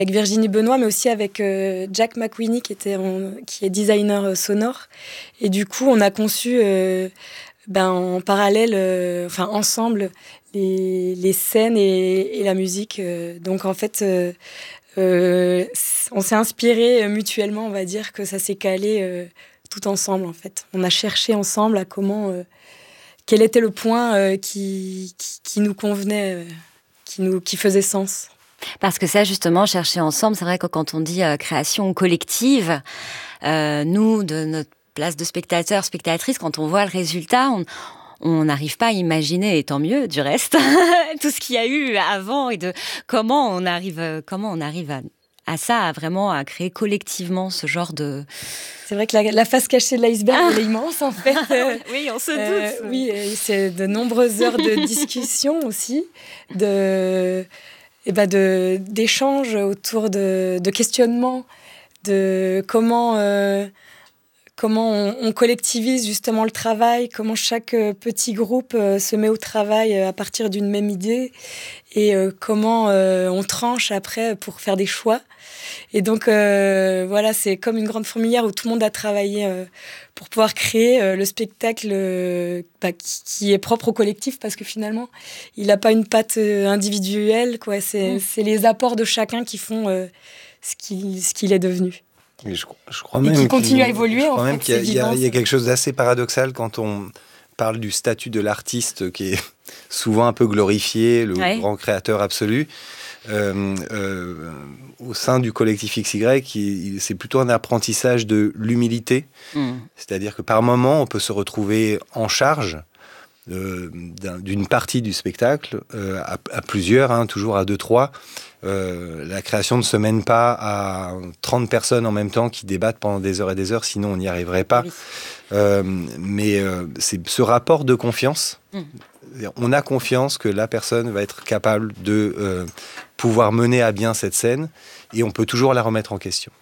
avec Virginie Benoît, mais aussi avec Jack McWhinney, qui est designer sonore. Et du coup, on a conçu en parallèle, ensemble, les scènes et la musique. Donc en fait, on s'est inspiré mutuellement, on va dire, que ça s'est calé tout ensemble en fait. On a cherché ensemble à quel était le point qui nous convenait, qui faisait sens. Parce que ça, justement, chercher ensemble, c'est vrai que quand on dit création collective, nous, de notre place de spectateurs, spectatrices, quand on voit le résultat, on n'arrive pas à imaginer, et tant mieux du reste, tout ce qu'il y a eu avant et de comment on arrive à ça, vraiment à créer collectivement ce genre de... C'est vrai que la face cachée de l'iceberg, elle est immense en fait. Oui, on se doute. Oui, c'est de nombreuses heures de discussion aussi, d'échanges autour de questionnements, de comment on collectivise justement le travail, comment chaque petit groupe se met au travail à partir d'une même idée et comment on tranche après pour faire des choix. Et donc voilà, c'est comme une grande fourmilière où tout le monde a travaillé pour pouvoir créer le spectacle qui est propre au collectif, parce que finalement, il n'a pas une patte individuelle, quoi. C'est les apports de chacun qui font ce qu'il est devenu. Mais je crois même qui continue à évoluer. Je crois même qu'il y a quelque chose d'assez paradoxal quand on parle du statut de l'artiste qui est souvent un peu glorifié, le grand créateur absolu. Au sein du collectif XY, c'est plutôt un apprentissage de l'humilité. C'est-à-dire que par moment, on peut se retrouver en charge d'une partie du spectacle, à plusieurs, toujours à 2-3. La création ne se mène pas à 30 personnes en même temps qui débattent pendant des heures et des heures, sinon on n'y arriverait pas. Mais c'est ce rapport de confiance. On a confiance que la personne va être capable de pouvoir mener à bien cette scène, et on peut toujours la remettre en question.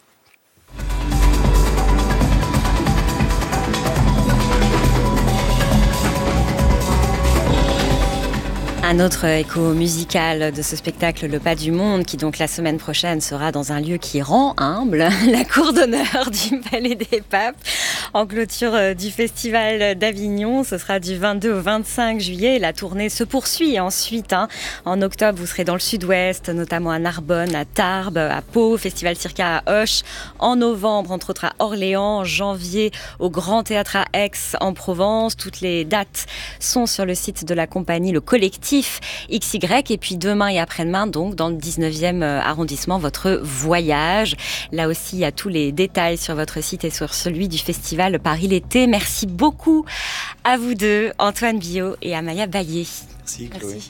Un autre écho musical de ce spectacle, Le Pas du Monde, qui donc la semaine prochaine sera dans un lieu qui rend humble, la cour d'honneur du Palais des Papes, en clôture du Festival d'Avignon. Ce sera du 22 au 25 juillet. La tournée se poursuit ensuite. En octobre, vous serez dans le sud-ouest, notamment à Narbonne, à Tarbes, à Pau, Festival Circa à Auch. En novembre, entre autres à Orléans. En janvier, au Grand Théâtre à Aix, en Provence. Toutes les dates sont sur le site de la compagnie Le Collectif XY. Et puis demain et après-demain, donc dans le 19e arrondissement, votre voyage. Là aussi, il y a tous les détails sur votre site et sur celui du Festival Paris l'été. Merci beaucoup à vous deux, Antoine Biot et Amaya Baillet. Merci Chloé.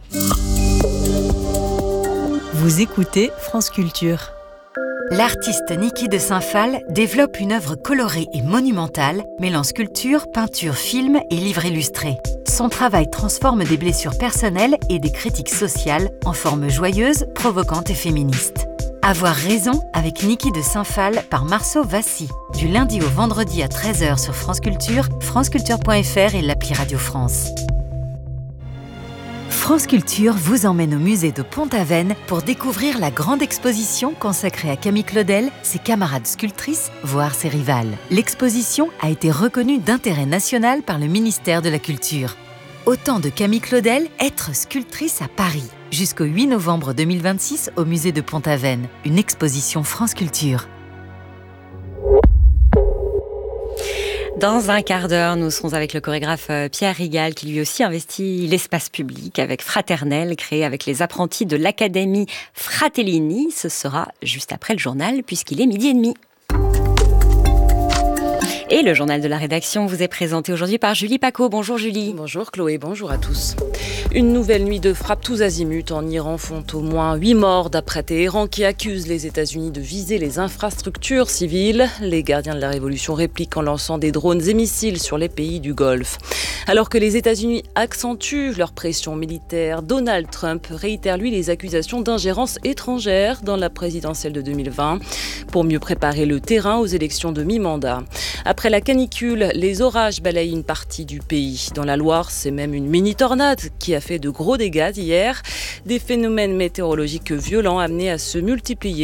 Vous écoutez France Culture. L'artiste Niki de Saint-Phal développe une œuvre colorée et monumentale, mêlant sculpture, peinture, film et livre illustré. Son travail transforme des blessures personnelles et des critiques sociales en formes joyeuses, provocantes et féministes. Avoir raison avec Niki de Saint-Phal par Marceau Vassy. Du lundi au vendredi à 13h sur France Culture, franceculture.fr et l'appli Radio France. France Culture vous emmène au musée de Pont-Aven pour découvrir la grande exposition consacrée à Camille Claudel, ses camarades sculptrices, voire ses rivales. L'exposition a été reconnue d'intérêt national par le ministère de la Culture. Autant de Camille Claudel, être sculptrice à Paris. Jusqu'au 8 novembre 2026 au musée de Pont-Aven. Une exposition France Culture. Dans un quart d'heure, nous serons avec le chorégraphe Pierre Rigal, qui lui aussi investit l'espace public avec Fraternelle, créé avec les apprentis de l'Académie Fratellini. Ce sera juste après le journal, puisqu'il est 12h30. Et le journal de la rédaction vous est présenté aujourd'hui par Julie Paco. Bonjour Julie. Bonjour Chloé, bonjour à tous. Une nouvelle nuit de frappes tous azimuts en Iran font au moins 8 morts d'après Téhéran qui accuse les États-Unis de viser les infrastructures civiles. Les gardiens de la révolution répliquent en lançant des drones et missiles sur les pays du Golfe. Alors que les États-Unis accentuent leur pression militaire, Donald Trump réitère lui les accusations d'ingérence étrangère dans la présidentielle de 2020 pour mieux préparer le terrain aux élections de mi-mandat. Après la canicule, les orages balayent une partie du pays. Dans la Loire, c'est même une mini-tornade qui a fait de gros dégâts hier. Des phénomènes météorologiques violents amenés à se multiplier